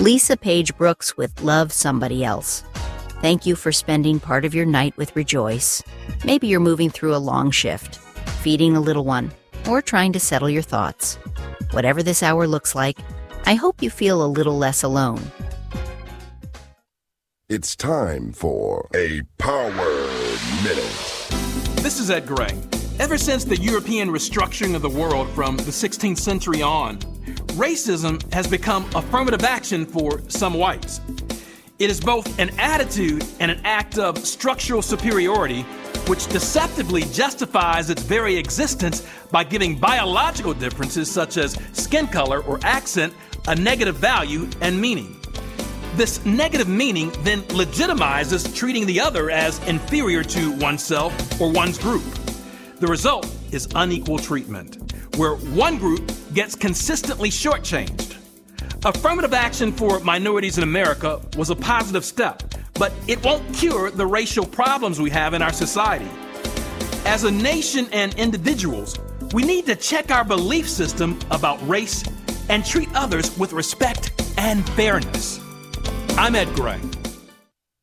Lisa Page Brooks with Love Somebody Else. Thank you for spending part of your night with Rejoice. Maybe you're moving through a long shift, feeding a little one, or trying to settle your thoughts. Whatever this hour looks like, I hope you feel a little less alone. It's time for a Power Minute. This is Ed Gray. Ever since the European restructuring of the world from the 16th century on, racism has become affirmative action for some whites. It is both an attitude and an act of structural superiority which deceptively justifies its very existence by giving biological differences such as skin color or accent a negative value and meaning. This negative meaning then legitimizes treating the other as inferior to oneself or one's group. The result is unequal treatment, where one group gets consistently shortchanged. Affirmative action for minorities in America was a positive step, but it won't cure the racial problems we have in our society. As a nation and individuals, we need to check our belief system about race and treat others with respect and fairness. I'm Ed Gray.